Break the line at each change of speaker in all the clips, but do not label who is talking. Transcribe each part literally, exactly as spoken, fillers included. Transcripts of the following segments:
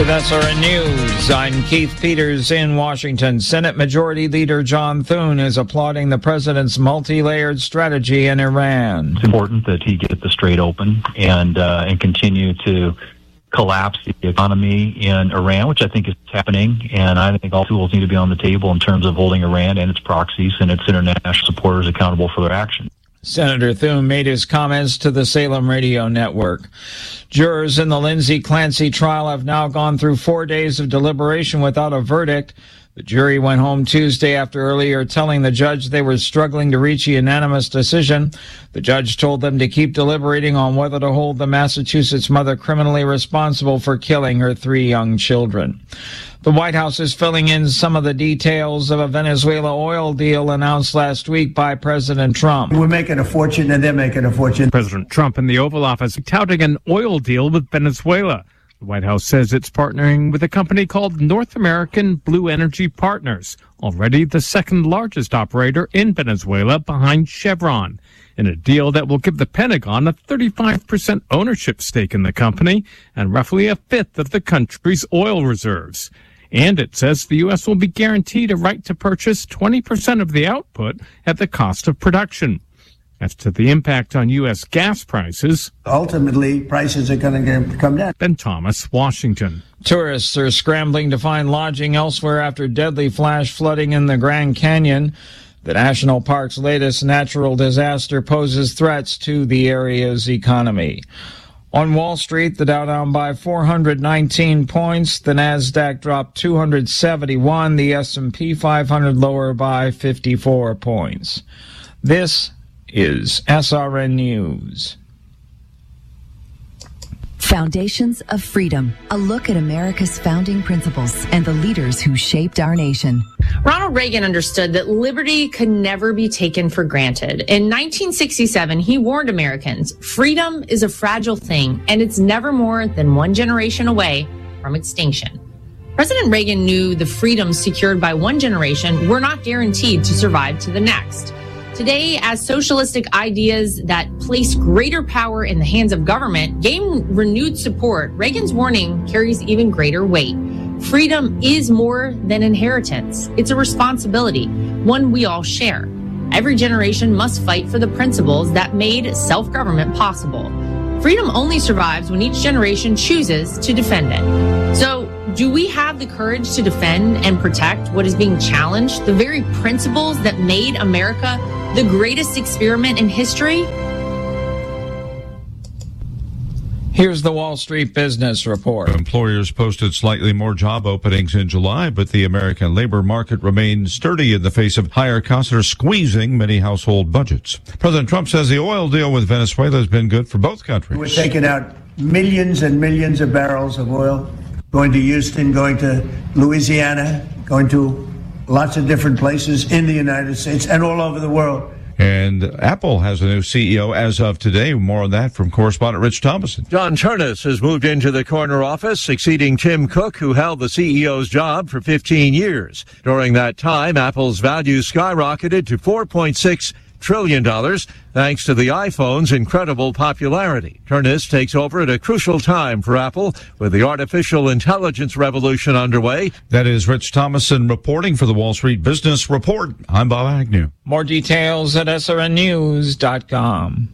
With S R N News, I'm Keith Peters in Washington. Senate Majority Leader John Thune is applauding the president's multi-layered strategy in Iran.
It's important that he get the Strait open and uh, and continue to collapse the economy in Iran, which I think is happening. And I think all tools need to be on the table in terms of holding Iran and its proxies and its international supporters accountable for their actions.
Senator Thune made his comments to the Salem Radio Network. Jurors in the Lindsay Clancy trial have now gone through four days of deliberation without a verdict. The jury went home Tuesday after earlier telling the judge they were struggling to reach a unanimous decision. The judge told them to keep deliberating on whether to hold the Massachusetts mother criminally responsible for killing her three young children. The White House is filling in some of the details of a Venezuela oil deal announced last week by President Trump.
We're making a fortune and they're making a fortune.
President Trump in the Oval Office touting an oil deal with Venezuela. The White House says it's partnering with a company called North American Blue Energy Partners, already the second largest operator in Venezuela behind Chevron, in a deal that will give the Pentagon a thirty-five percent ownership stake in the company and roughly a fifth of the country's oil reserves. And it says the U S will be guaranteed a right to purchase twenty percent of the output at the cost of production. As to the impact on U S gas prices,
ultimately, prices are going to come down.
Ben Thomas, Washington.
Tourists are scrambling to find lodging elsewhere after deadly flash flooding in the Grand Canyon. The national park's latest natural disaster poses threats to the area's economy. On Wall Street, the Dow down by four hundred nineteen points, the Nasdaq dropped two hundred seventy-one, the S and P five hundred lower by fifty-four points. This is S R N News.
Foundations of Freedom, a look at America's founding principles and the leaders who shaped our nation.
Ronald Reagan understood that liberty could never be taken for granted. In nineteen sixty-seven, he warned Americans, freedom is a fragile thing, and it's never more than one generation away from extinction. President Reagan knew the freedoms secured by one generation were not guaranteed to survive to the next. Today, as socialistic ideas that place greater power in the hands of government gain renewed support, Reagan's warning carries even greater weight. Freedom is more than inheritance. It's a responsibility, one we all share. Every generation must fight for the principles that made self-government possible. Freedom only survives when each generation chooses to defend it. So, do we have the courage to defend and protect what is being challenged, the very principles that made America the greatest experiment in history?
Here's the Wall Street Business Report.
Employers posted slightly more job openings in July, but the American labor market remains sturdy in the face of higher costs that are squeezing many household budgets. President Trump says the oil deal with Venezuela has been good for both countries.
We're taking out millions and millions of barrels of oil, going to Houston, going to Louisiana, going to lots of different places in the United States and all over the world.
And Apple has a new C E O as of today. More on that from correspondent Rich Thomason.
John Turnus has moved into the corner office, succeeding Tim Cook, who held the C E O's job for fifteen years. During that time, Apple's value skyrocketed to four point six trillion dollars, thanks to the iPhone's incredible popularity. Turnus takes over at a crucial time for Apple, with the artificial intelligence revolution underway.
That is Rich Thomason reporting for the Wall Street Business Report. I'm Bob Agnew.
More details at S R N news dot com.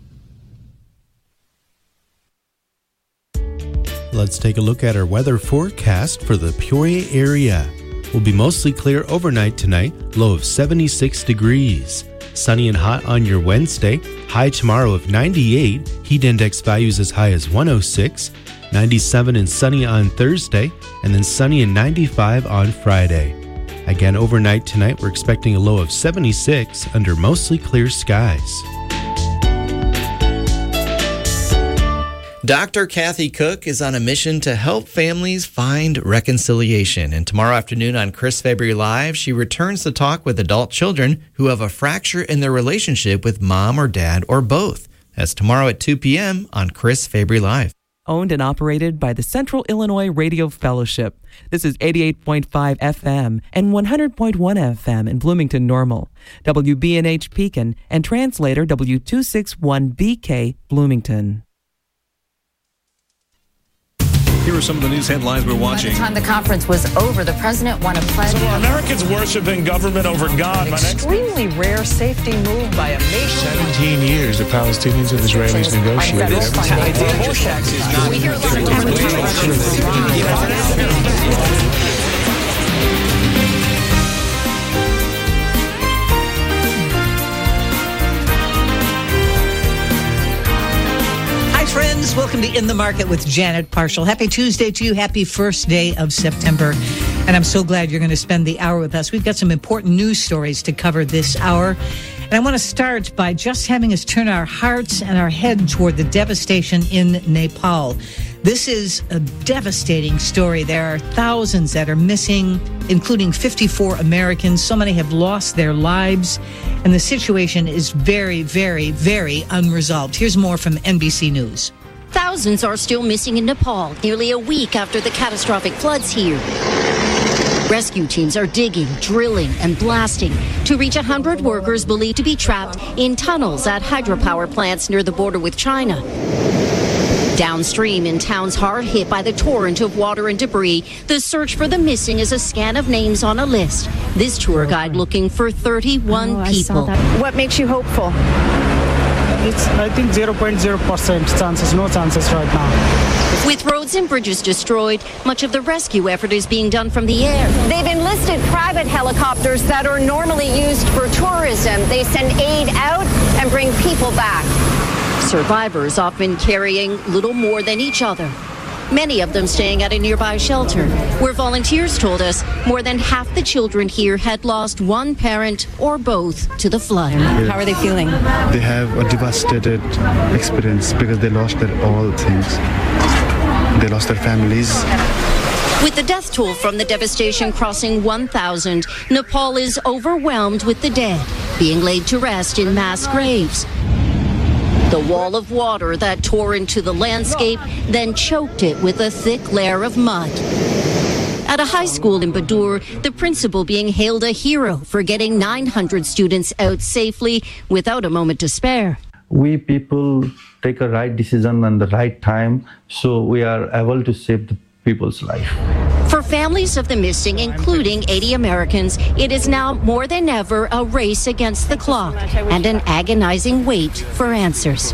Let's take a look at our weather forecast for the Peoria area. Will be mostly clear overnight tonight, low of seventy-six degrees. Sunny and hot on your Wednesday, high tomorrow of ninety-eight, heat index values as high as one oh six, ninety-seven and sunny on Thursday, and then sunny and ninety-five on Friday. Again, overnight tonight, we're expecting a low of seventy-six under mostly clear skies.
Doctor Kathy Cook is on a mission to help families find reconciliation. And tomorrow afternoon on Chris Fabry Live, she returns to talk with adult children who have a fracture in their relationship with mom or dad or both. That's tomorrow at two p.m. on Chris Fabry Live.
Owned and operated by the Central Illinois Radio Fellowship. This is eighty-eight point five F M and one hundred point one F M in Bloomington Normal, W B N H Pekin, and translator W two sixty-one B K Bloomington.
Here are some of the news headlines we're watching.
By the time the conference was over, the president won a pledge.
So are Americans worshiping government over God?
Extremely rare safety move by a nation.
seventeen years the Palestinians and Israelis negotiated.
We hear a lot of
Friends, welcome to In the Market with Janet Parshall. Happy Tuesday to you. Happy first day of September. And I'm so glad you're going to spend the hour with us. We've got some important news stories to cover this hour. And I want to start by just having us turn our hearts and our head toward the devastation in Nepal. This is a devastating story. There are thousands that are missing, including fifty-four Americans. So many have lost their lives. And the situation is very, very, very unresolved. Here's more from N B C News.
Thousands are still missing in Nepal, nearly a week after the catastrophic floods here. Rescue teams are digging, drilling, and blasting to reach one hundred workers believed to be trapped in tunnels at hydropower plants near the border with China. Downstream in towns hard hit by the torrent of water and debris, the search for the missing is a scan of names on a list. This tour guide looking for thirty-one oh, people.
What makes you hopeful?
It's, I think, zero point zero percent chances, no chances right now.
With roads and bridges destroyed, much of the rescue effort is being done from the air.
They've enlisted private helicopters that are normally used for tourism. They send aid out and bring people back.
Survivors often carrying little more than each other. Many of them staying at a nearby shelter, where volunteers told us more than half the children here had lost one parent or both to the flood.
Yes. How are they feeling?
They have a devastated experience because they lost their all things. They lost their families.
With the death toll from the devastation crossing one thousand, Nepal is overwhelmed with the dead, being laid to rest in mass graves. The wall of water that tore into the landscape then choked it with a thick layer of mud. At a high school in Badur, the principal being hailed a hero for getting nine hundred students out safely without a moment to spare.
We people take a right decision and the right time, so we are able to save the people's life.
For families of the missing, including eighty Americans, it is now more than ever a race against the clock and an agonizing wait for answers.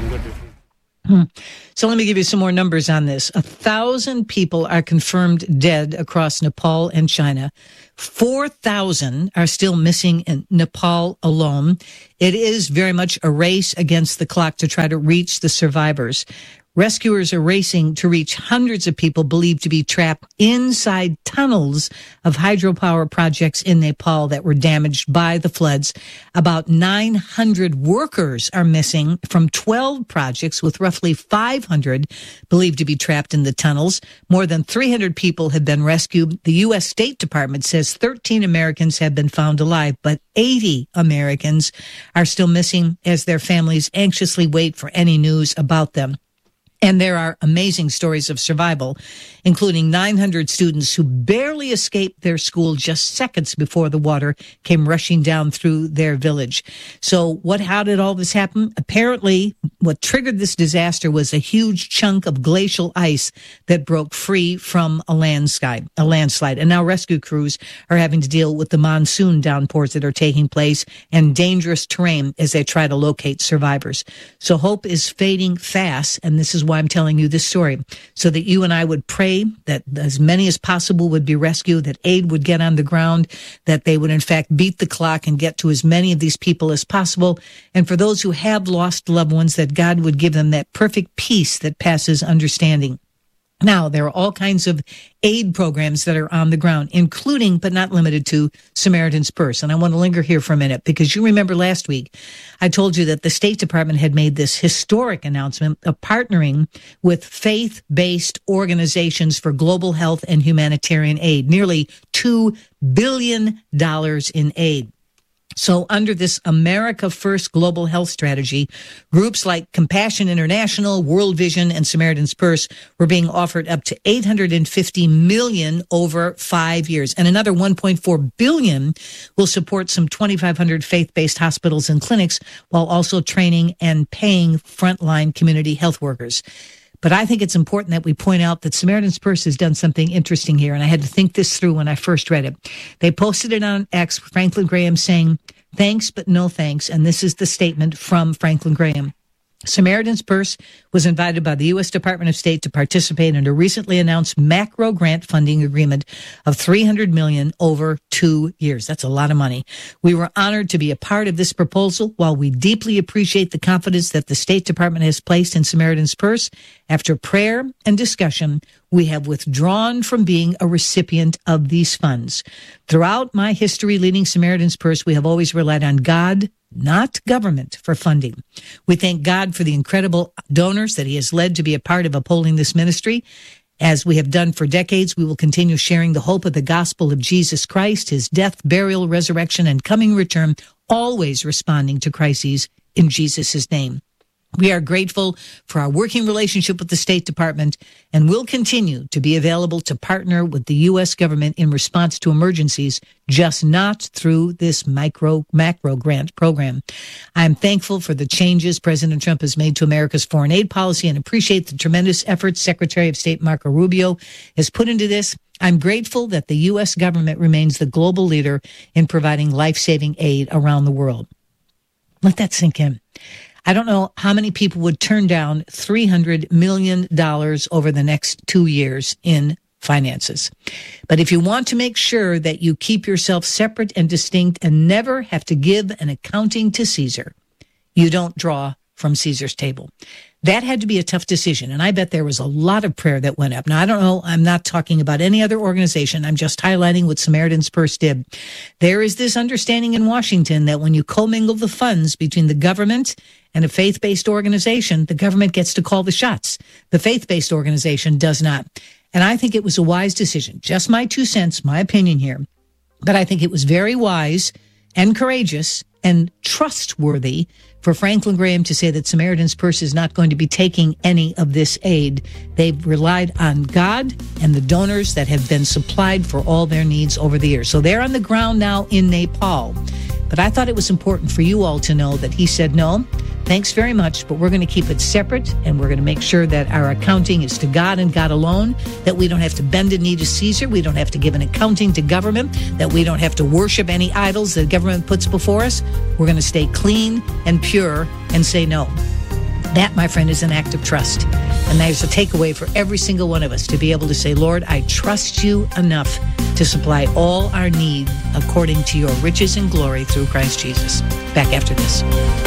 Hmm. So let me give you some more numbers on this. A thousand people are confirmed dead across Nepal and China. Four thousand are still missing in Nepal alone. It is very much a race against the clock to try to reach the survivors. Rescuers are racing to reach hundreds of people believed to be trapped inside tunnels of hydropower projects in Nepal that were damaged by the floods. About nine hundred workers are missing from twelve projects, with roughly five hundred believed to be trapped in the tunnels. More than three hundred people have been rescued. The U S State Department says thirteen Americans have been found alive, but eighty Americans are still missing as their families anxiously wait for any news about them. And there are amazing stories of survival, including nine hundred students who barely escaped their school just seconds before the water came rushing down through their village. So what, how did all this happen? Apparently, what triggered this disaster was a huge chunk of glacial ice that broke free from a landslide, a landslide. And now rescue crews are having to deal with the monsoon downpours that are taking place and dangerous terrain as they try to locate survivors. So hope is fading fast, and this is why I'm telling you this story, so that you and I would pray that as many as possible would be rescued, that aid would get on the ground, that they would in fact beat the clock and get to as many of these people as possible. And for those who have lost loved ones, that God would give them that perfect peace that passes understanding. Now, there are all kinds of aid programs that are on the ground, including, but not limited to, Samaritan's Purse. And I want to linger here for a minute, because you remember last week, I told you that the State Department had made this historic announcement of partnering with faith-based organizations for global health and humanitarian aid, nearly two billion dollars in aid. So under this America First global health strategy, groups like Compassion International, World Vision, and Samaritan's Purse were being offered up to eight hundred fifty million dollars over five years. And another one point four billion dollars will support some twenty-five hundred faith-based hospitals and clinics, while also training and paying frontline community health workers. But I think it's important that we point out that Samaritan's Purse has done something interesting here, and I had to think this through when I first read it. They posted it on X, Franklin Graham saying, "Thanks, but no thanks." And this is the statement from Franklin Graham. Samaritan's Purse was invited by the U S Department of State to participate in a recently announced macro grant funding agreement of three hundred million dollars over two years. That's a lot of money. We were honored to be a part of this proposal. While we deeply appreciate the confidence that the State Department has placed in Samaritan's Purse, after prayer and discussion, we have withdrawn from being a recipient of these funds. Throughout my history leading Samaritan's Purse, we have always relied on God, not government, for funding. We thank God for the incredible donors that he has led to be a part of upholding this ministry. As we have done for decades, we will continue sharing the hope of the gospel of Jesus Christ, his death, burial, resurrection, and coming return, always responding to crises in Jesus' name. We are grateful for our working relationship with the State Department and will continue to be available to partner with the U S government in response to emergencies, just not through this micro macro grant program. I am thankful for the changes President Trump has made to America's foreign aid policy and appreciate the tremendous efforts Secretary of State Marco Rubio has put into this. I'm grateful that the U S government remains the global leader in providing life-saving aid around the world. Let that sink in. I don't know how many people would turn down three hundred million dollars over the next two years in finances. But if you want to make sure that you keep yourself separate and distinct and never have to give an accounting to Caesar, you don't draw from Caesar's table. That had to be a tough decision, and I bet there was a lot of prayer that went up. Now, I don't know, I'm not talking about any other organization. I'm just highlighting what Samaritan's Purse did. There is this understanding in Washington that when you commingle the funds between the government and a faith-based organization, the government gets to call the shots. The faith-based organization does not. And I think it was a wise decision. Just my two cents, my opinion here. But I think it was very wise and courageous and trustworthy for Franklin Graham to say that Samaritan's Purse is not going to be taking any of this aid. They've relied on God and the donors that have been supplied for all their needs over the years. So they're on the ground now in Nepal. But I thought it was important for you all to know that he said, no, thanks very much, but we're going to keep it separate, and we're going to make sure that our accounting is to God and God alone, that we don't have to bend a knee to Caesar, we don't have to give an accounting to government, that we don't have to worship any idols that government puts before us. We're going to stay clean and pure and say no. That, my friend, is an act of trust. And there's a takeaway for every single one of us to be able to say, Lord, I trust you enough to supply all our need according to your riches and glory through Christ Jesus. Back after this.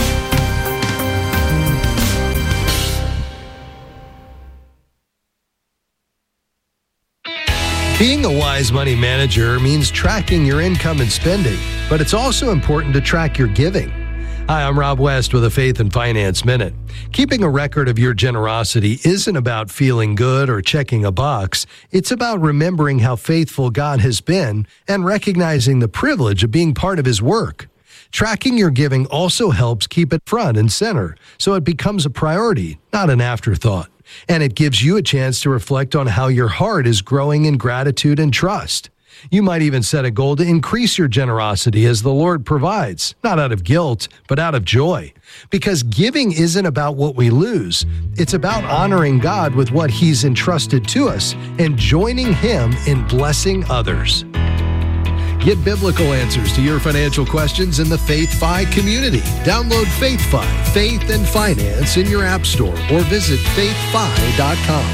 Being a wise money manager means tracking your income and spending, but it's also important to track your giving. Hi, I'm Rob West with a Faith and Finance Minute. Keeping a record of your generosity isn't about feeling good or checking a box. It's about remembering how faithful God has been and recognizing the privilege of being part of his work. Tracking your giving also helps keep it front and center, so it becomes a priority, not an afterthought. And it gives you a chance to reflect on how your heart is growing in gratitude and trust. You might even set a goal to increase your generosity as the Lord provides, not out of guilt, but out of joy. Because giving isn't about what we lose. It's about honoring God with what he's entrusted to us and joining him in blessing others. Get biblical answers to your financial questions in the FaithFi community. Download FaithFi, Faith and Finance in your app store or visit faith fi dot com.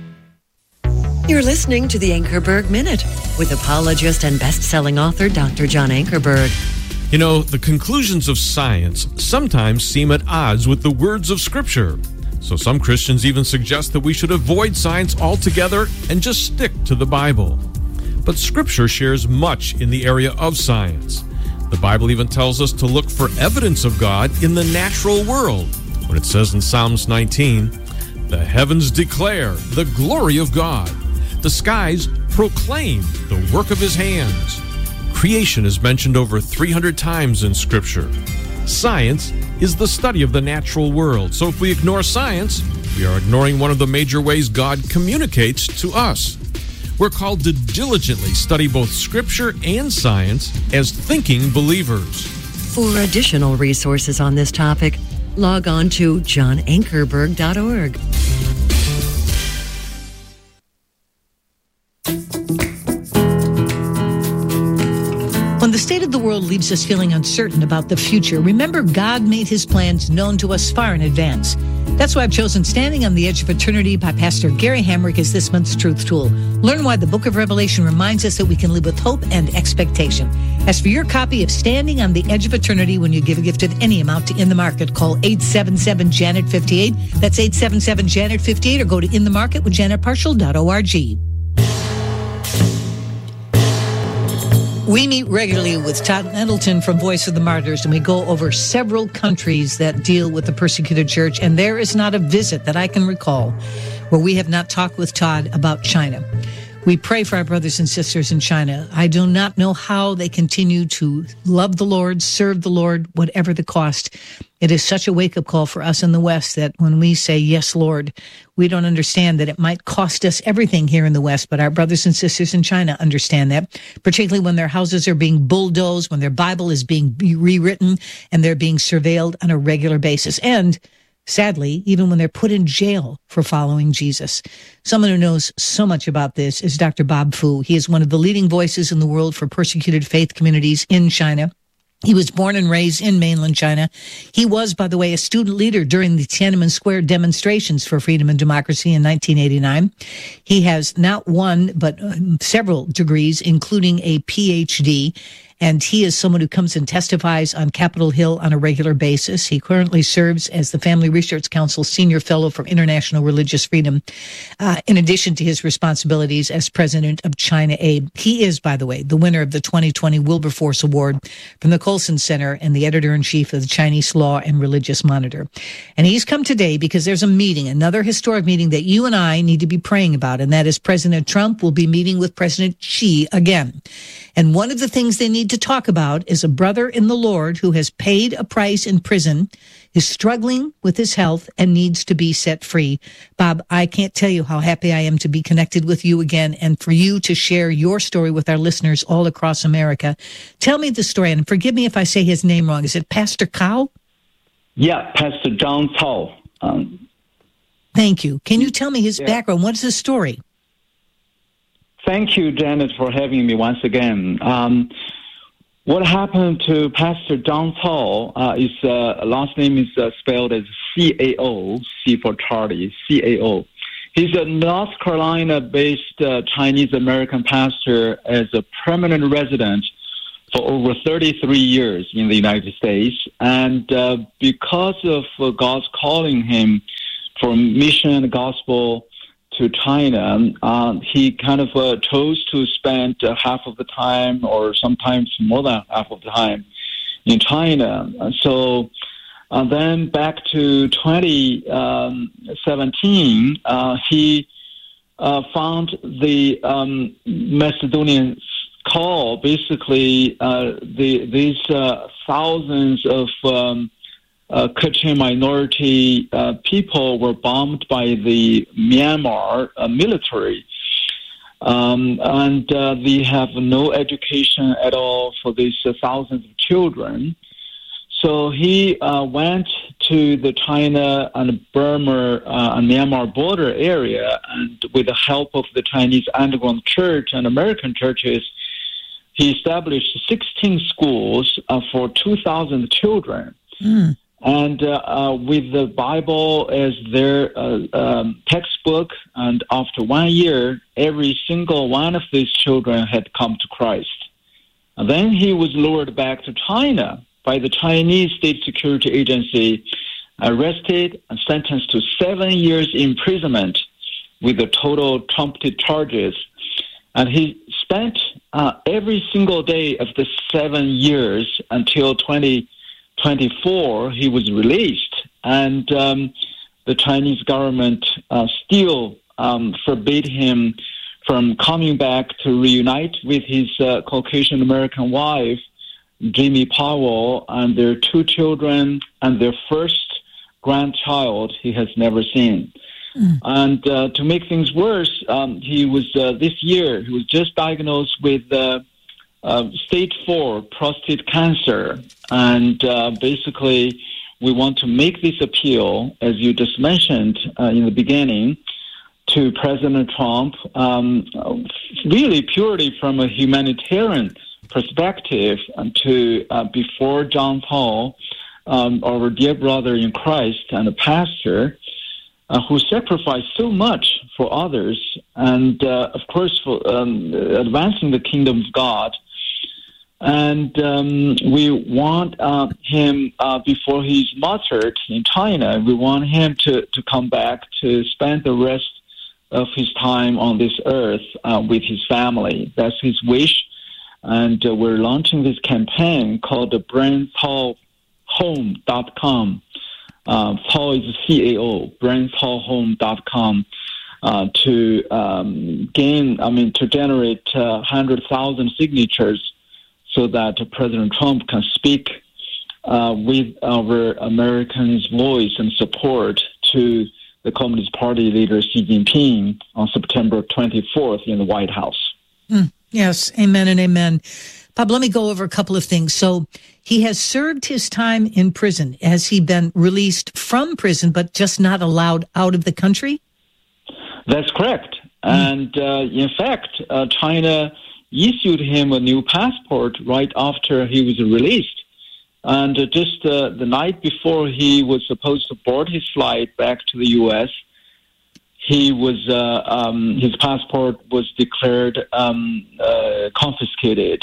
You're listening to the Ankerberg Minute with apologist and best-selling author Doctor John Ankerberg.
You know, the conclusions of science sometimes seem at odds with the words of Scripture. So some Christians even suggest that we should avoid science altogether and just stick to the Bible. But Scripture shares much in the area of science. The Bible even tells us to look for evidence of God in the natural world, when it says in Psalms nineteen, "The heavens declare the glory of God. The skies proclaim the work of his hands." Creation is mentioned over three hundred times in Scripture. Science is the study of the natural world. So if we ignore science, we are ignoring one of the major ways God communicates to us. We're called to diligently study both Scripture and science as thinking believers.
For additional resources on this topic, log on to john ankerberg dot org.
the state of the world leaves us feeling uncertain about the future, remember God made his plans known to us far in advance. That's why I've chosen Standing on the Edge of Eternity by Pastor Gary Hamrick as this month's Truth Tool. Learn why the book of Revelation reminds us that we can live with hope and expectation. As for your copy of Standing on the Edge of Eternity, when you give a gift of any amount to In the Market, call eight seven seven, Janet fifty-eight. That's eight seven seven, Janet fifty-eight, or go to in the market with janet partial dot org. We meet regularly with Todd Nettleton from Voice of the Martyrs, and we go over several countries that deal with the persecuted church, and there is not a visit that I can recall where we have not talked with Todd about China. We pray for our brothers and sisters in China. I do not know how they continue to love the Lord, serve the Lord, whatever the cost. It is such a wake-up call for us in the West that when we say, yes, Lord, we don't understand that it might cost us everything here in the West, but our brothers and sisters in China understand that, particularly when their houses are being bulldozed, when their Bible is being rewritten, and they're being surveilled on a regular basis. And sadly, even when they're put in jail for following Jesus. Someone who knows so much about this is Doctor Bob Fu. He is one of the leading voices in the world for persecuted faith communities in China. He was born and raised in mainland China. He was, by the way, a student leader during the Tiananmen Square demonstrations for freedom and democracy in nineteen eighty-nine. He has not one, but several degrees, including a P H D. And he is someone who comes and testifies on Capitol Hill on a regular basis. He currently serves as the Family Research Council Senior Fellow for International Religious Freedom, uh, in addition to his responsibilities as president of China Aid. He is, by the way, the winner of the twenty twenty Wilberforce Award from the Colson Center and the editor-in-chief of the Chinese Law and Religious Monitor. And he's come today because there's a meeting, another historic meeting that you and I need to be praying about, and that is President Trump will be meeting with President Xi again. And one of the things they need to talk about is a brother in the Lord who has paid a price in prison, is struggling with his health, and needs to be set free. Bob, I can't tell you how happy I am to be connected with you again and for you to share your story with our listeners all across America. Tell me the story, and forgive me if I say his name wrong. Is it Pastor Cao?
Yeah, Pastor Zhang Cao. Um,
Thank you. Can you tell me his yeah. background? What is his story?
Thank you, Janet, for having me once again. Um, what happened to Pastor Zhang Cao uh, is, uh, last name is uh, spelled as C A O, C for Charlie, C A O. He's a North Carolina-based uh, Chinese-American pastor as a permanent resident for over thirty-three years in the United States. And uh, because of uh, God's calling him for mission and gospel to China, uh, he kind of uh, chose to spend uh, half of the time, or sometimes more than half of the time, in China. So uh, then back to twenty seventeen, uh, he uh, found the um, Macedonian call. Basically, uh, the, these uh, thousands of um, Uh, Kachin minority uh, people were bombed by the Myanmar uh, military. Um, and uh, they have no education at all for these uh, thousands of children. So he uh, went to the China and Burma uh, and Myanmar border area, and with the help of the Chinese underground church and American churches, he established sixteen schools uh, for two thousand children. Mm. And uh, uh, with the Bible as their uh, um, textbook, and after one year, every single one of these children had come to Christ. And then he was lured back to China by the Chinese State Security Agency, arrested and sentenced to seven years imprisonment with the total trumpeted charges. And he spent uh, every single day of the seven years until twenty twenty-four, he was released, and um, the Chinese government uh, still um, forbade him from coming back to reunite with his uh, Caucasian American wife, Jamie Powell, and their two children and their first grandchild he has never seen. Mm. And uh, to make things worse, um, he was uh, this year he was just diagnosed with Uh, Uh, stage four prostate cancer, and uh, basically we want to make this appeal, as you just mentioned uh, in the beginning, to President Trump, um, really purely from a humanitarian perspective to uh, before John Paul, um, our dear brother in Christ and a pastor, uh, who sacrificed so much for others and, uh, of course, for um, advancing the kingdom of God. And um, we want uh, him, uh, before he's martyred in China, we want him to, to come back to spend the rest of his time on this earth uh, with his family. That's his wish. And uh, we're launching this campaign called the brain paul home dot com. Uh, Paul is C A O, brain paul home dot com, uh, to um, gain, I mean, to generate uh, one hundred thousand signatures so that President Trump can speak uh, with our Americans' voice and support to the Communist Party leader Xi Jinping on September twenty-fourth in the White House.
Mm, yes, amen and amen. Bob, let me go over a couple of things. So he has served his time in prison. Has he been released from prison but just not allowed out of the country?
That's correct. Mm. And uh, in fact, uh, China issued him a new passport right after he was released. And uh, just uh, the night before he was supposed to board his flight back to the U S, he was uh, um, his passport was declared um, uh, confiscated.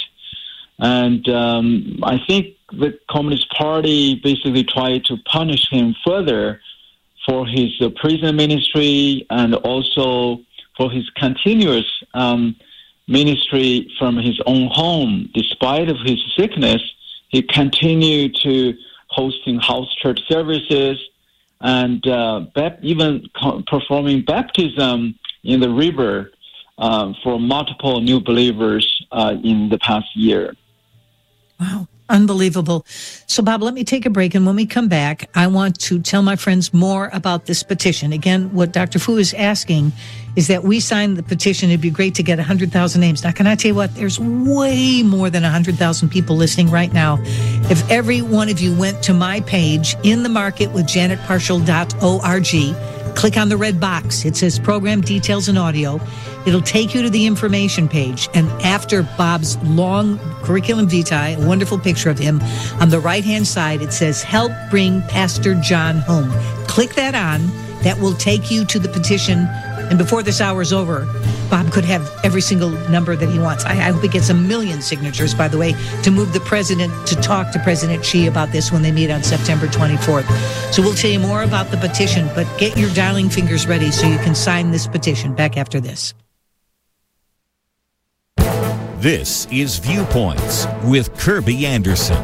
And um, I think the Communist Party basically tried to punish him further for his uh, prison ministry and also for his continuous um ministry from his own home. Despite of his sickness, he continued to hosting house church services and uh, bap- even co- performing baptism in the river uh, for multiple new believers uh, in the past year.
Wow. Unbelievable. So, Bob, let me take a break. And when we come back, I want to tell my friends more about this petition. Again, what Doctor Fu is asking is that we sign the petition. It'd be great to get one hundred thousand names. Now, can I tell you what? There's way more than one hundred thousand people listening right now. If every one of you went to my page, in the market with janet parshall dot org, click on the red box. It says program details and audio. It'll take you to the information page. And after Bob's long curriculum vitae, a wonderful picture of him, on the right-hand side, it says, help bring Pastor John home. Click that on. That will take you to the petition. And before this hour is over, Bob could have every single number that he wants. I, I hope he gets a million signatures, by the way, to move the president to talk to President Xi about this when they meet on September twenty-fourth. So we'll tell you more about the petition, but get your dialing fingers ready so you can sign this petition. Back after this.
This is Viewpoints with Kirby Anderson.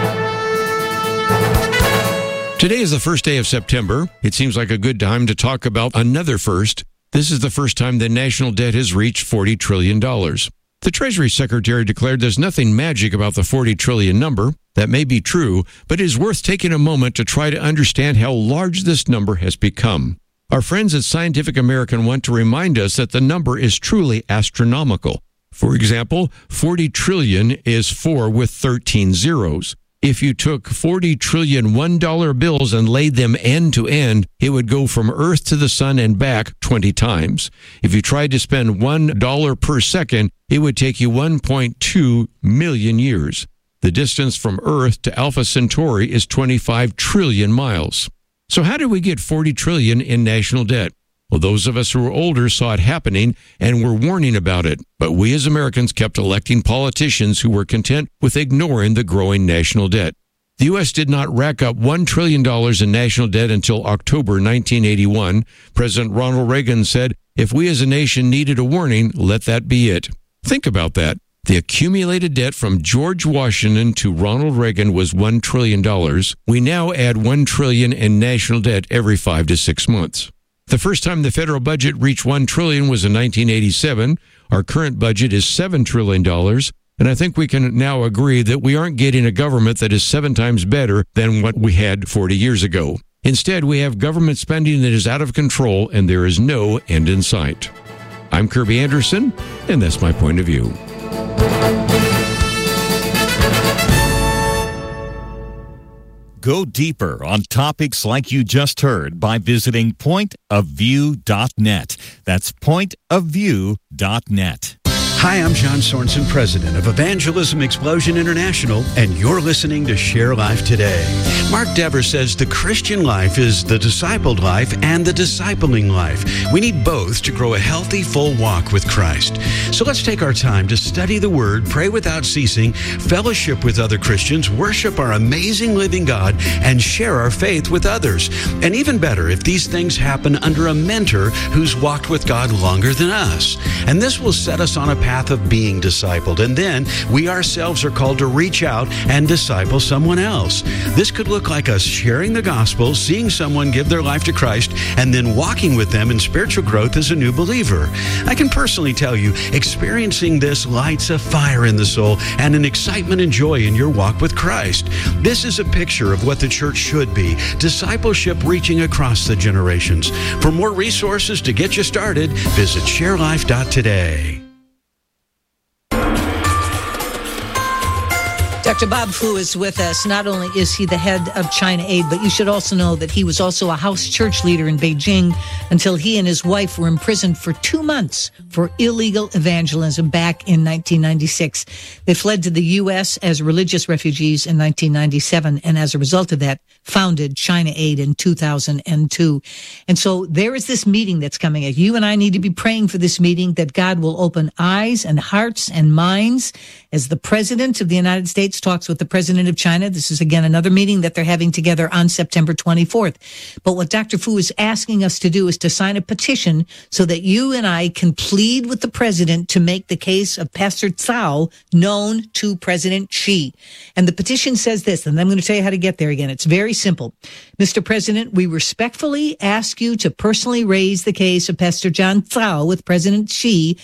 Today is the first day of September. It seems like a good time to talk about another first. This is the first time the national debt has reached forty trillion dollars. The Treasury Secretary declared there's nothing magic about the forty trillion dollars number. That may be true, but it is worth taking a moment to try to understand how large this number has become. Our friends at Scientific American want to remind us that the number is truly astronomical. For example, forty trillion is four with thirteen zeros. If you took forty trillion one dollar bills and laid them end to end, it would go from Earth to the sun and back twenty times. If you tried to spend one dollar per second, it would take you one point two million years. The distance from Earth to Alpha Centauri is twenty-five trillion miles. So how did we get forty trillion in national debt? Well, those of us who were older saw it happening and were warning about it. But we as Americans kept electing politicians who were content with ignoring the growing national debt. The U S did not rack up one trillion dollars in national debt until October nineteen eighty-one. President Ronald Reagan said, if we as a nation needed a warning, let that be it. Think about that. The accumulated debt from George Washington to Ronald Reagan was one trillion dollars. We now add one trillion dollars in national debt every five to six months. The first time the federal budget reached one trillion dollars was in nineteen eighty-seven. Our current budget is seven trillion dollars, and I think we can now agree that we aren't getting a government that is seven times better than what we had forty years ago. Instead, we have government spending that is out of control, and there is no end in sight. I'm Kirby Anderson, and that's my point of view.
Go deeper on topics like you just heard by visiting point of view dot net. That's point of view dot net.
Hi, I'm John Sorensen, president of Evangelism Explosion International, and you're listening to Share Life Today. Mark Dever says the Christian life is the discipled life and the discipling life. We need both to grow a healthy, full walk with Christ. So let's take our time to study the Word, pray without ceasing, fellowship with other Christians, worship our amazing living God, and share our faith with others. And even better, if these things happen under a mentor who's walked with God longer than us. And this will set us on a path of being discipled, and then we ourselves are called to reach out and disciple someone else. This could look like us sharing the gospel, seeing someone give their life to Christ, and then walking with them in spiritual growth as a new believer. I can personally tell you, experiencing this lights a fire in the soul and an excitement and joy in your walk with Christ. This is a picture of what the church should be, discipleship reaching across the generations. For more resources to get you started, visit share life dot today.
Doctor Bob Fu is with us. Not only is he the head of China Aid, but you should also know that he was also a house church leader in Beijing until he and his wife were imprisoned for two months for illegal evangelism back in nineteen ninety-six. They fled to the U S as religious refugees in nineteen ninety-seven, and as a result of that, founded China Aid in two thousand two. And so there is this meeting that's coming. You and I need to be praying for this meeting, that God will open eyes and hearts and minds as the President of the United States talks with the President of China. This is, again, another meeting that they're having together on September twenty-fourth. But what Doctor Fu is asking us to do is to sign a petition so that you and I can plead with the President to make the case of Pastor Cao known to President Xi. And the petition says this, and I'm going to tell you how to get there again. It's very simple. Mister President, we respectfully ask you to personally raise the case of Pastor John Cao with President Xi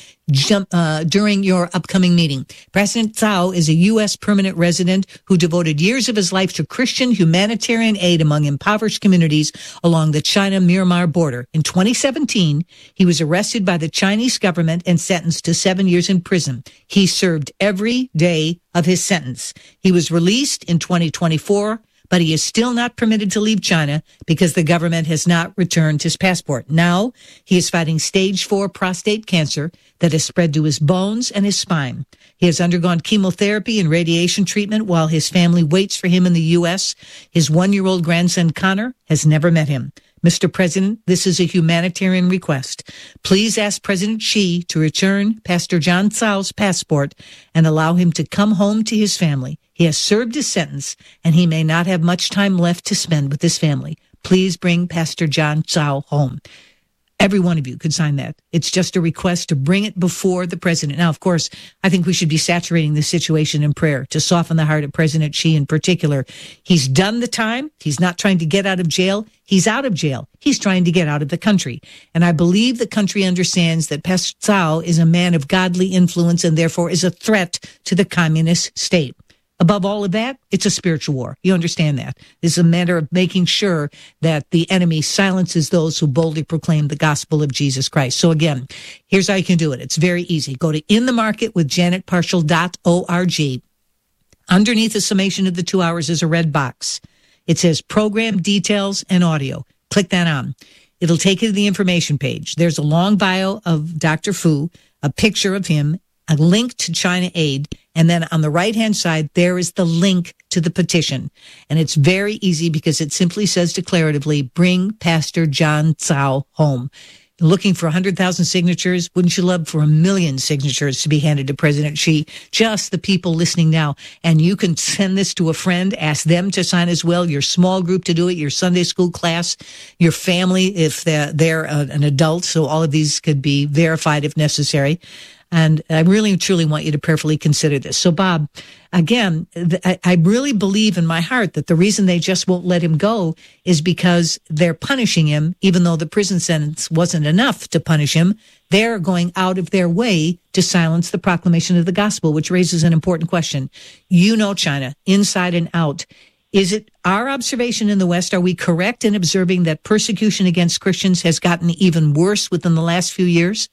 Uh, during your upcoming meeting. President Cao is a U S permanent resident who devoted years of his life to Christian humanitarian aid among impoverished communities along the China-Myanmar border. In twenty seventeen, he was arrested by the Chinese government and sentenced to seven years in prison. He served every day of his sentence. He was released in twenty twenty-four, but he is still not permitted to leave China because the government has not returned his passport. Now, he is fighting stage four prostate cancer that has spread to his bones and his spine. He has undergone chemotherapy and radiation treatment while his family waits for him in the U S. His one-year-old grandson, Connor, has never met him. Mister President, this is a humanitarian request. Please ask President Xi to return Pastor John Cao's passport and allow him to come home to his family. He has served his sentence, and he may not have much time left to spend with his family. Please bring Pastor John Cao home. Every one of you could sign that. It's just a request to bring it before the president. Now, of course, I think we should be saturating this situation in prayer to soften the heart of President Xi in particular. He's done the time. He's not trying to get out of jail. He's out of jail. He's trying to get out of the country. And I believe the country understands that Pastor Cao is a man of godly influence and therefore is a threat to the communist state. Above all of that, it's a spiritual war. You understand that. It's a matter of making sure that the enemy silences those who boldly proclaim the gospel of Jesus Christ. So again, here's how you can do it. It's very easy. Go to in the market with janet parshall dot org. Underneath the summation of the two hours is a red box. It says program details and audio. Click that on. It'll take you to the information page. There's a long bio of Doctor Fu, a picture of him, a link to China Aid, and then on the right-hand side, there is the link to the petition. And it's very easy because it simply says declaratively, bring Pastor John Cao home. Looking for one hundred thousand signatures. Wouldn't you love for a million signatures to be handed to President Xi? Just the people listening now. And you can send this to a friend, ask them to sign as well, your small group to do it, your Sunday school class, your family if they're, they're an adult. So all of these could be verified if necessary. And I really and truly want you to prayerfully consider this. So, Bob, again, I really believe in my heart that the reason they just won't let him go is because they're punishing him, even though the prison sentence wasn't enough to punish him. They're going out of their way to silence the proclamation of the gospel, which raises an important question. You know China, inside and out. Is it our observation in the West? Are we correct in observing that persecution against Christians has gotten even worse within the last few years?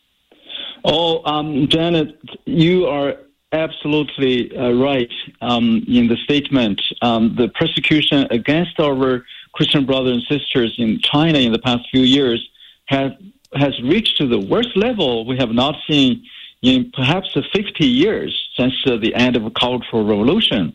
Oh, um, Janet, you are absolutely uh, right um, in the statement. Um, the persecution against our Christian brothers and sisters in China in the past few years has has reached to the worst level we have not seen in perhaps fifty years since uh, the end of the Cultural Revolution.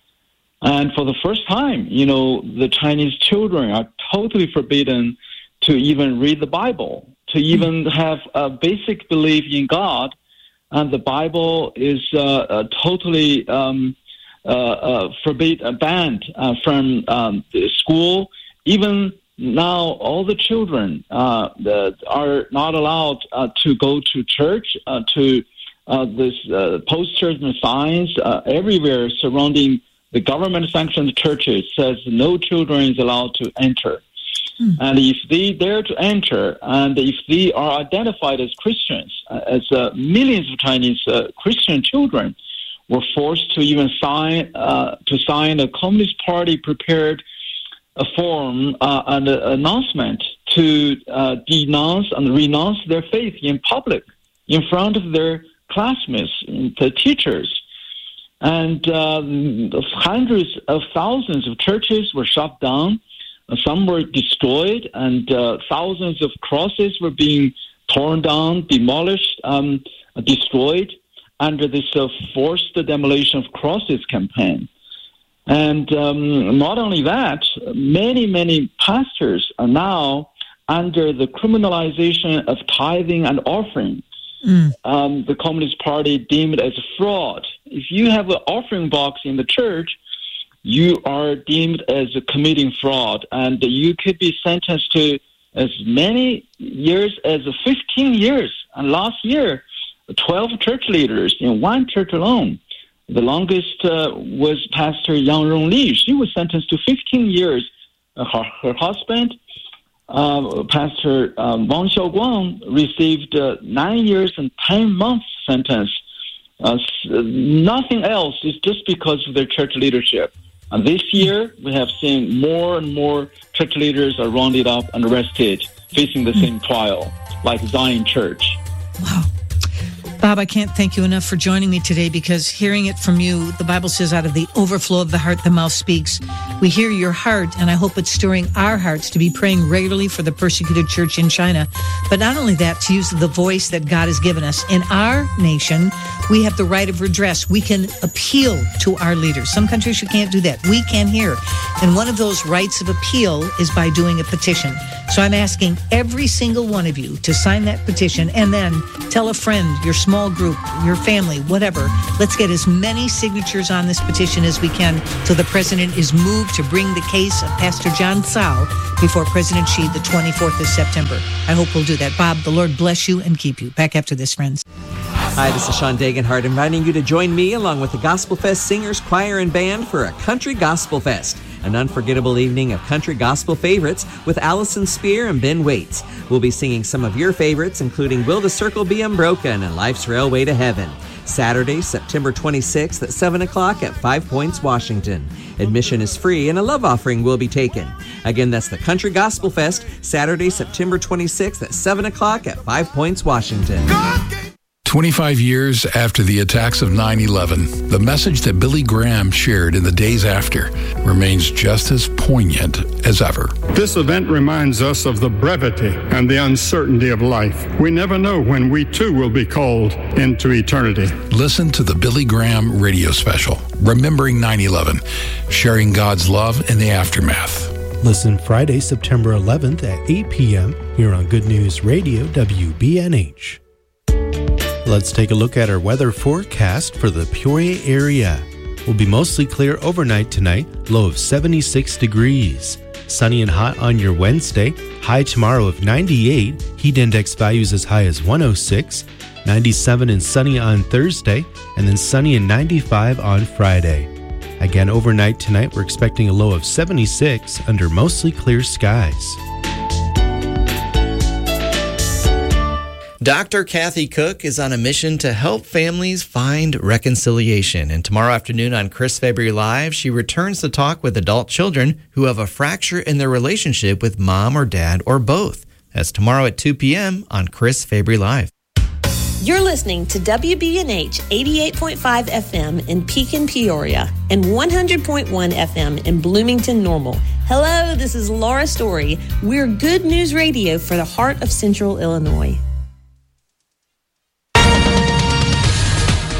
And for the first time, you know, the Chinese children are totally forbidden to even read the Bible, to even have a basic belief in God. And the Bible is uh, uh, totally um, uh, uh, forbid, uh, banned uh, from um, the school. Even now, all the children uh, the, are not allowed uh, to go to church, uh, to uh, this uh, posters and signs uh, everywhere surrounding the government-sanctioned churches says no children is allowed to enter. Mm. And if they dare to enter, and if they are identified as Christians, uh, as uh, millions of Chinese uh, Christian children were forced to even sign uh, to sign a Communist Party prepared a form, uh, an announcement to uh, denounce and renounce their faith in public, in front of their classmates, the teachers. And uh, hundreds of thousands of churches were shut down. Some were destroyed, and uh, thousands of crosses were being torn down, demolished, um, destroyed under this uh, forced demolition of crosses campaign. And um, not only that, many, many pastors are now under the criminalization of tithing and offering. Mm. Um, the Communist Party deemed as fraud. If you have an offering box in the church, you are deemed as committing fraud, and you could be sentenced to as many years as fifteen years. And last year, twelve church leaders in one church alone. The longest uh, was Pastor Yang Rongli. She was sentenced to fifteen years. Uh, her, her husband, uh, Pastor um, Wang Xiaoguang, received uh, nine years and ten months sentence. Uh, nothing else is just because of their church leadership. And this year, we have seen more and more church leaders are rounded up and arrested, facing the same trial, like Zion Church.
Wow. Bob, I can't thank you enough for joining me today, because hearing it from you, the Bible says out of the overflow of the heart, the mouth speaks. We hear your heart, and I hope it's stirring our hearts to be praying regularly for the persecuted church in China. But not only that, to use the voice that God has given us. In our nation, we have the right of redress. We can appeal to our leaders. Some countries you can't do that. We can here. And one of those rights of appeal is by doing a petition. So I'm asking every single one of you to sign that petition, and then tell a friend, your small group, your family, whatever. Let's get as many signatures on this petition as we can till the president is moved to bring the case of Pastor John Tsao before President Xi the twenty-fourth of September. I hope we'll do that. Bob, the Lord bless you and keep you. Back after this, friends.
Hi, this is Sean Dagenhart, inviting you to join me along with the Gospel Fest Singers, Choir, and Band for a Country Gospel Fest, an unforgettable evening of country gospel favorites with Allison Spear and Ben Waits. We'll be singing some of your favorites, including Will the Circle Be Unbroken and Life's Railway to Heaven. Saturday, September twenty-sixth at seven o'clock at Five Points, Washington. Admission is free and a love offering will be taken. Again, that's the Country Gospel Fest, Saturday, September twenty-sixth at seven o'clock at Five Points, Washington.
twenty-five years after the attacks of nine eleven, the message that Billy Graham shared in the days after remains just as poignant as ever.
This event reminds us of the brevity and the uncertainty of life. We never know when we too will be called into eternity.
Listen to the Billy Graham radio special, Remembering nine eleven, sharing God's love in the aftermath.
Listen Friday, September eleventh at eight p.m. here on Good News Radio W B N H. Let's take a look at our weather forecast for the Peoria area. Will be mostly clear overnight tonight, low of seventy-six degrees. Sunny and hot on your Wednesday, high tomorrow of ninety-eight, heat index values as high as one oh six, ninety-seven and sunny on Thursday, and then sunny and ninety-five on Friday. Again, overnight tonight, we're expecting a low of seventy-six under mostly clear skies.
Doctor Kathy Cook is on a mission to help families find reconciliation. And tomorrow afternoon on Chris Fabry Live, she returns to talk with adult children who have a fracture in their relationship with mom or dad or both. That's tomorrow at two p.m. on Chris Fabry Live.
You're listening to W B N H eighty-eight point five F M in Pekin, Peoria, and one hundred point one F M in Bloomington, Normal. Hello, this is Laura Story. We're Good News Radio for the heart of Central Illinois.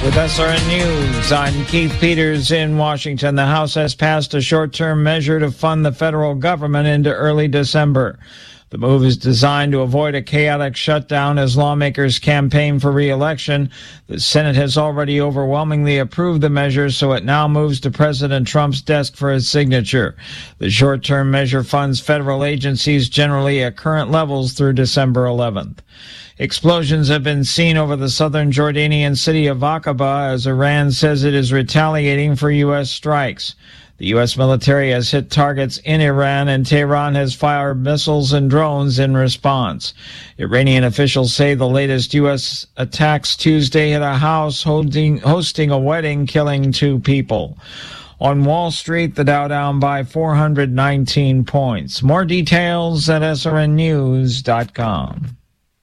With S R N News, I'm Keith Peters in Washington. The House has passed a short-term measure to fund the federal government into early December. The move is designed to avoid a chaotic shutdown as lawmakers campaign for re-election. The Senate has already overwhelmingly approved the measure, so it now moves to President Trump's desk for his signature. The short-term measure funds federal agencies generally at current levels through December eleventh. Explosions have been seen over the southern Jordanian city of Aqaba as Iran says it is retaliating for U S strikes. The U S military has hit targets in Iran, and Tehran has fired missiles and drones in response. Iranian officials say the latest U S attacks Tuesday hit a house holding, hosting a wedding, killing two people. On Wall Street, the Dow down by four hundred nineteen points. More details at S R N news dot com.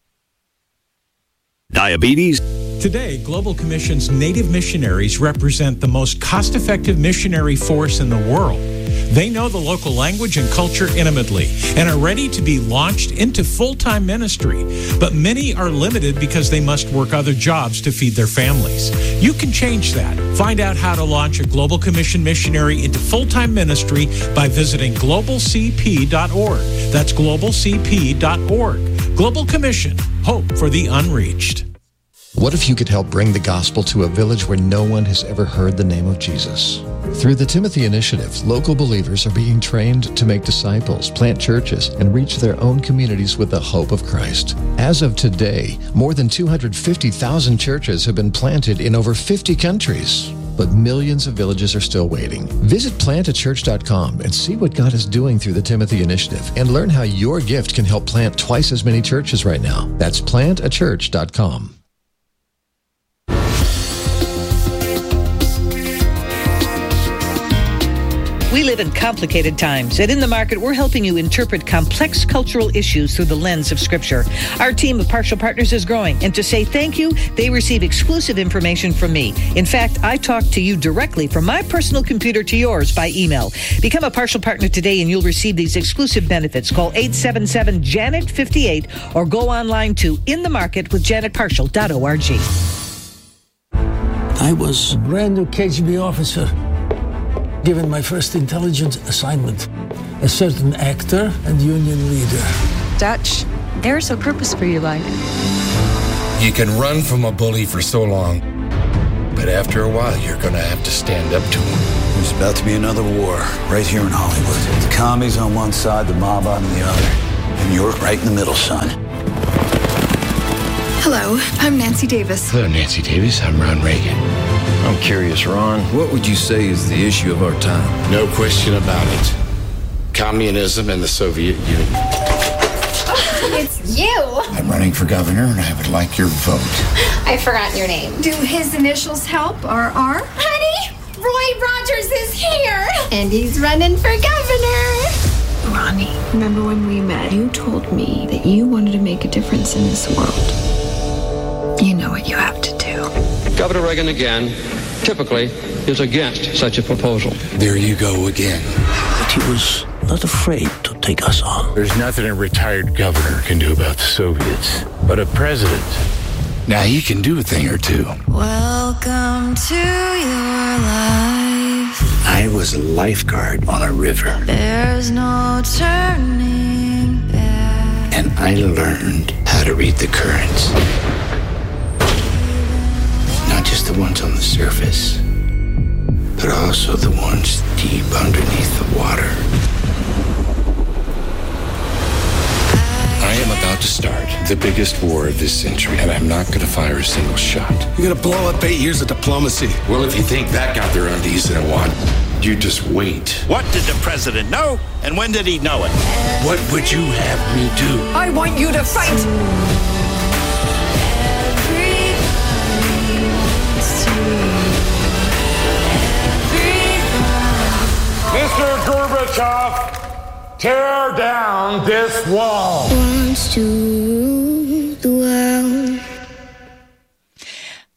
Diabetes. Today, Global Commission's Native missionaries represent the most cost-effective missionary force in the world. They know the local language and culture intimately and are ready to be launched into full-time ministry. But many are limited because they must work other jobs to feed their families. You can change that. Find out how to launch a Global Commission missionary into full-time ministry by visiting global c p dot org. That's global c p dot org. Global Commission, hope for the unreached.
What if you could help bring the gospel to a village where no one has ever heard the name of Jesus? Through the Timothy Initiative, local believers are being trained to make disciples, plant churches, and reach their own communities with the hope of Christ. As of today, more than two hundred fifty thousand churches have been planted in over fifty countries. But millions of villages are still waiting. Visit plant a church dot com and see what God is doing through the Timothy Initiative and learn how your gift can help plant twice as many churches right now. That's plant a church dot com.
We live in complicated times, and in the market, we're helping you interpret complex cultural issues through the lens of Scripture. Our team of Partial Partners is growing, and to say thank you, they receive exclusive information from me. In fact, I talk to you directly from my personal computer to yours by email. Become a Partial Partner today, and you'll receive these exclusive benefits. Call eight seven seven Janet fifty-eight or go online to in the market with janet partial dot org.
I was a brand new K G B officer, given my first intelligence assignment, a certain actor and union leader.
Dutch, there's a purpose for your life.
You can run from a bully for so long, but after a while, you're going to have to stand up to him.
There's about to be another war right here in Hollywood. The commies on one side, the mob on the other, and you're right in the middle, son.
Hello, I'm Nancy Davis.
Hello, Nancy Davis. I'm Ron Reagan.
I'm curious, Ron, what would you say is the issue of our time?
No question about it. Communism and the Soviet Union.
It's you!
I'm running for governor, and I would like your vote.
I forgot your name. Do his initials help, or R? Honey, Roy Rogers is here! And he's running for governor!
Ronnie, remember when we met? You told me that you wanted to make a difference in this world. You know what you have to do.
Governor Reagan again, typically, is against such a proposal.
There you go again.
But he was not afraid to take us on.
There's nothing a retired governor can do about the Soviets, but a president, now he can do a thing or two.
Welcome to your life.
I was a lifeguard on a river.
There's no turning back.
And I learned how to read the currents. Not just the ones on the surface, but also the ones deep underneath the water.
I am about to start the biggest war of this century, and I'm not going to fire a single shot.
You're going to blow up eight years of diplomacy.
Well, if you think that got their undies in a wad, you just wait.
What did the president know, and when did he know it?
What would you have me do?
I want you to fight!
Mister Gorbachev, tear down this wall.
Wants to rule the world.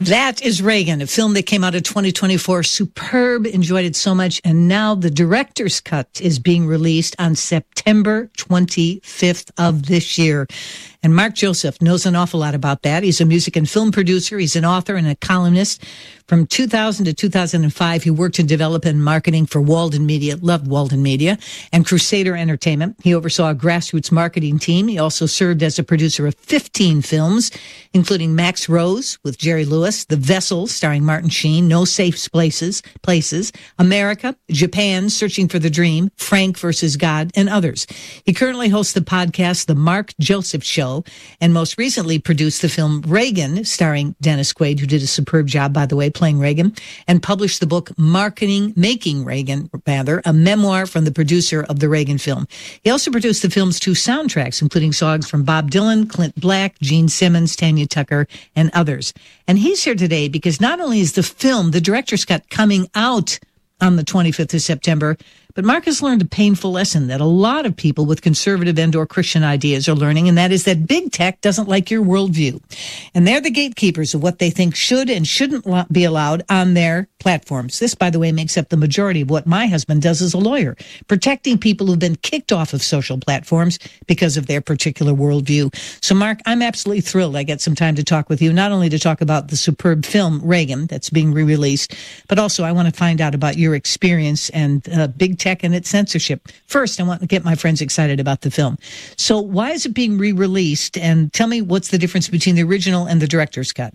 That is Reagan, a film that came out in twenty twenty-four. Superb, enjoyed it so much. And now the director's cut is being released on September twenty-fifth of this year. And Mark Joseph knows an awful lot about that. He's a music and film producer. He's an author and a columnist. From two thousand to two thousand five, he worked in development and marketing for Walden Media, loved Walden Media, and Crusader Entertainment. He oversaw a grassroots marketing team. He also served as a producer of fifteen films, including Max Rose with Jerry Lewis, The Vessel starring Martin Sheen, No Safe Places, Places, America, Japan, Searching for the Dream, Frank versus God, and others. He currently hosts the podcast The Mark Joseph Show, and most recently produced the film Reagan, starring Dennis Quaid, who did a superb job, by the way, playing Reagan, and published the book Marketing, Making Reagan, rather, a memoir from the producer of the Reagan film. He also produced the film's two soundtracks, including songs from Bob Dylan, Clint Black, Gene Simmons, Tanya Tucker, and others. And he's here today because not only is the film, the director's cut, coming out on the twenty-fifth of September, but Mark has learned a painful lesson that a lot of people with conservative and or Christian ideas are learning, and that is that big tech doesn't like your worldview. And they're the gatekeepers of what they think should and shouldn't be allowed on their platforms. This, by the way, makes up the majority of what my husband does as a lawyer, protecting people who've been kicked off of social platforms because of their particular worldview. So, Mark, I'm absolutely thrilled I get some time to talk with you, not only to talk about the superb film Reagan that's being re-released, but also I want to find out about your experience and uh, big tech and its censorship. First, I want to get my friends excited about the film. So why is it being re-released? And tell me what's the difference between the original and the director's cut?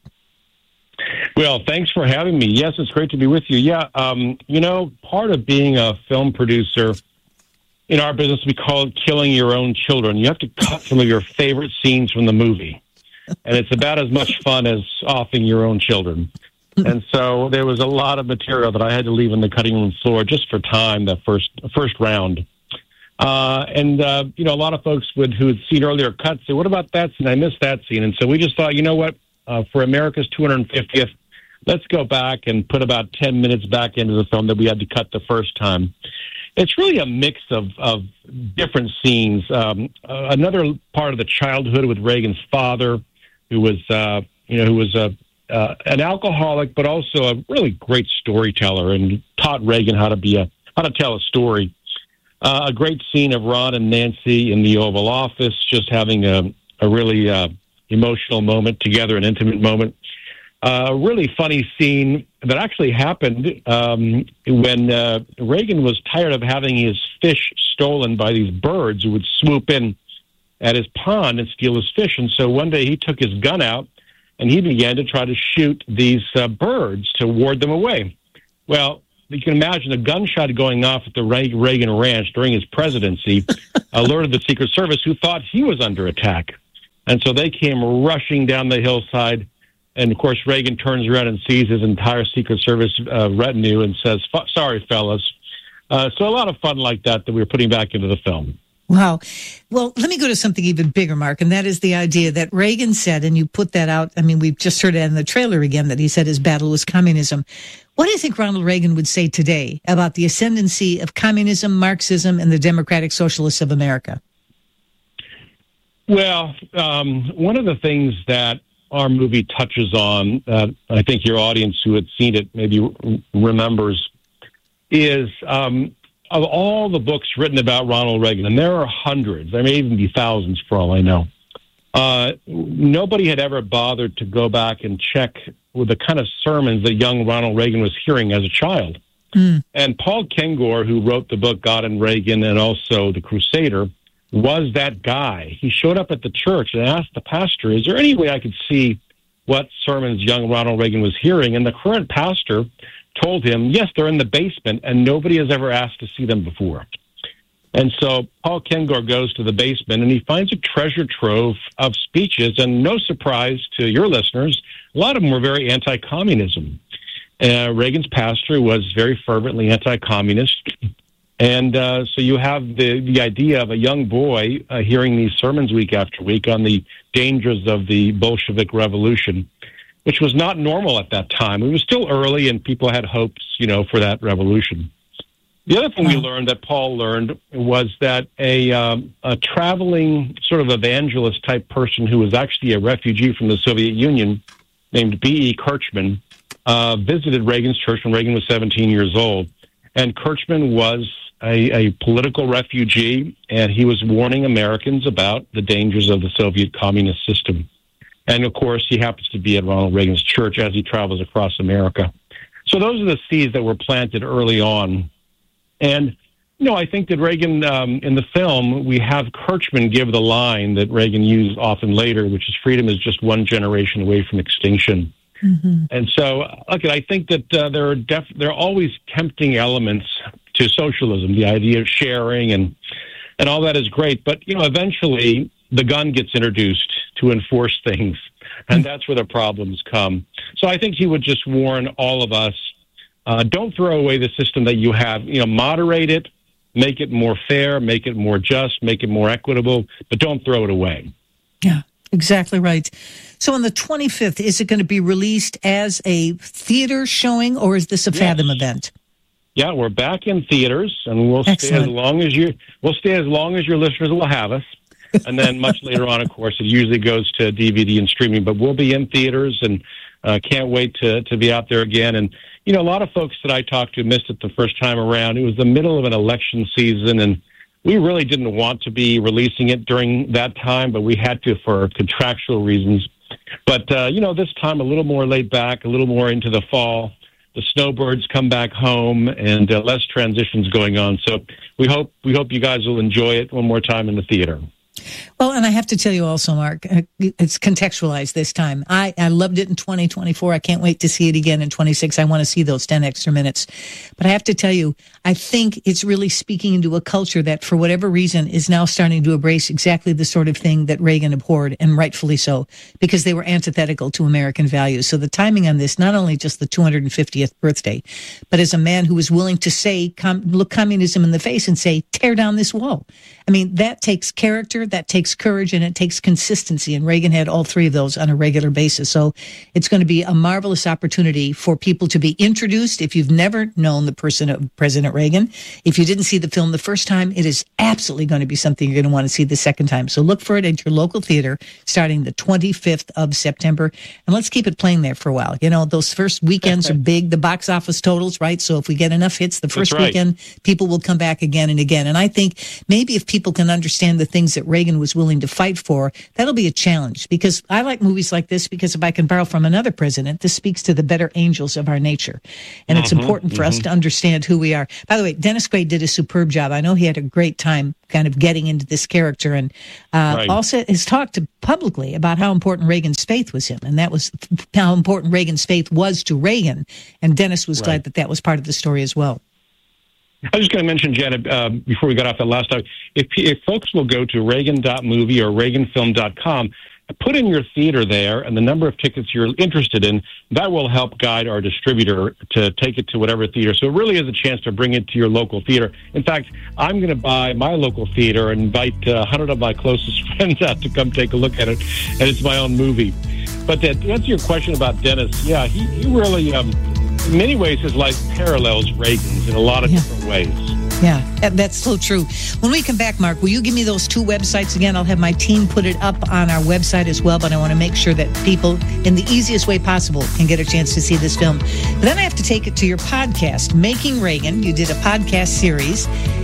Well, thanks for having me. Yes, it's great to be with you. Yeah, um, you know, part of being a film producer in our business, we call it killing your own children. You have to cut some of your favorite scenes from the movie. And it's about as much fun as offing your own children. And so there was a lot of material that I had to leave on the cutting room floor just for time, that first first round. Uh, and, uh, you know, a lot of folks would who had seen earlier cuts say, what about that scene? I missed that scene. And so we just thought, you know what, uh, for America's two hundred fiftieth, let's go back and put about ten minutes back into the film that we had to cut the first time. It's really a mix of, of different scenes. Um, uh, another part of the childhood with Reagan's father, who was, uh, you know, who was a Uh, an alcoholic, but also a really great storyteller, and taught Reagan how to be a how to tell a story. Uh, a great scene of Ron and Nancy in the Oval Office, just having a, a really uh, emotional moment together, an intimate moment. Uh, a really funny scene that actually happened um, when uh, Reagan was tired of having his fish stolen by these birds who would swoop in at his pond and steal his fish. And so one day he took his gun out and he began to try to shoot these uh, birds to ward them away. Well, you can imagine a gunshot going off at the Reagan Ranch during his presidency alerted the Secret Service, who thought he was under attack. And so they came rushing down the hillside. And, of course, Reagan turns around and sees his entire Secret Service uh, retinue and says, sorry, fellas. Uh, so a lot of fun like that that we were putting back into the film.
Wow. Well, let me go to something even bigger, Mark, and that is the idea that Reagan said, and you put that out, I mean, we've just heard it in the trailer again, that he said his battle was communism. What do you think Ronald Reagan would say today about the ascendancy of communism, Marxism, and the Democratic Socialists of America?
Well, um, one of the things that our movie touches on, uh, I think your audience who had seen it maybe remembers, is um, of all the books written about Ronald Reagan, and there are hundreds, there may even be thousands for all I know, uh, nobody had ever bothered to go back and check with the kind of sermons that young Ronald Reagan was hearing as a child. Mm. And Paul Kengor, who wrote the book God and Reagan and also The Crusader, was that guy. He showed up at the church and asked the pastor, is there any way I could see what sermons young Ronald Reagan was hearing? And the current pastor told him, yes, they're in the basement, and nobody has ever asked to see them before. And so Paul Kengor goes to the basement, and he finds a treasure trove of speeches, and no surprise to your listeners, a lot of them were very anti-communism. Uh, Reagan's pastor was very fervently anti-communist, and uh, so you have the, the idea of a young boy uh, hearing these sermons week after week on the dangers of the Bolshevik Revolution, which was not normal at that time. It was still early, and people had hopes, you know, for that revolution. The other thing we learned that Paul learned was that a, um, a traveling sort of evangelist type person who was actually a refugee from the Soviet Union named B E. Kirchman uh, visited Reagan's church when Reagan was seventeen years old. And Kirchman was a, a political refugee, and he was warning Americans about the dangers of the Soviet communist system. And, of course, he happens to be at Ronald Reagan's church as he travels across America. So those are the seeds that were planted early on. And, you know, I think that Reagan, um, in the film, we have Kirchman give the line that Reagan used often later, which is freedom is just one generation away from extinction. Mm-hmm. And so, look, I think that uh, there are def- there are always tempting elements to socialism, the idea of sharing and and all that is great. But, you know, eventually the gun gets introduced to enforce things, and that's where the problems come. So I think he would just warn all of us, uh, don't throw away the system that you have. You know, moderate it, make it more fair, make it more just, make it more equitable, but don't throw it away.
Yeah, exactly right. So on the twenty-fifth, is it going to be released as a theater showing, or is this a Fathom yes. event?
Yeah, we're back in theaters, and we'll Excellent. stay as long as you we'll stay as long as your listeners will have us. And then much later on, of course, it usually goes to D V D and streaming. But we'll be in theaters, and uh, can't wait to to be out there again. And you know, a lot of folks that I talked to missed it the first time around. It was the middle of an election season, and we really didn't want to be releasing it during that time, but we had to for contractual reasons. But, uh, you know, this time a little more laid back, a little more into the fall. The snowbirds come back home, and uh, less transitions going on. So we hope we hope you guys will enjoy it one more time in the theater.
Well, and I have to tell you also, Mark, it's contextualized this time. I, I loved it in twenty twenty-four. I can't wait to see it again in twenty-six. I want to see those ten extra minutes. But I have to tell you, I think it's really speaking into a culture that, for whatever reason, is now starting to embrace exactly the sort of thing that Reagan abhorred, and rightfully so, because they were antithetical to American values. So the timing on this, not only just the two hundred fiftieth birthday, but as a man who was willing to say, com- look communism in the face and say, tear down this wall. I mean, that takes character, that takes courage, and it takes consistency. And Reagan had all three of those on a regular basis. So it's going to be a marvelous opportunity for people to be introduced. If you've never known the person of President Reagan, if you didn't see the film the first time, it is absolutely going to be something you're going to want to see the second time. So look for it at your local theater starting the twenty-fifth of September. And let's keep it playing there for a while. You know, those first weekends are big, the box office totals, right? So if we get enough hits the first right. weekend, people will come back again and again. And I think maybe if people can understand the things that Reagan was willing to fight for, that'll be a challenge, because I like movies like this because if I can borrow from another president, this speaks to the better angels of our nature. And mm-hmm, it's important for mm-hmm. us to understand who we are. By the way, Dennis Quaid did a superb job. I know he had a great time kind of getting into this character, and uh, right. also has talked to publicly about how important Reagan's faith was him, and that was how important Reagan's faith was to Reagan. And Dennis was right. glad that that was part of the story as well.
I was just going to mention, Janet, uh, before we got off that last time, if, if folks will go to Reagan dot movie or Reagan film dot com, put in your theater there and the number of tickets you're interested in, that will help guide our distributor to take it to whatever theater. So it really is a chance to bring it to your local theater. In fact, I'm going to buy my local theater and invite uh, one hundred of my closest friends out to come take a look at it, and it's my own movie. But to answer your question about Dennis, yeah, he, he really... Um, in many ways, his life parallels Reagan's in a lot of yeah. different ways.
Yeah, that's so true. When we come back, Mark, will you give me those two websites again? I'll have my team put it up on our website as well, but I want to make sure that people, in the easiest way possible, can get a chance to see this film. But then I have to take it to your podcast, Making Reagan. You did a podcast series.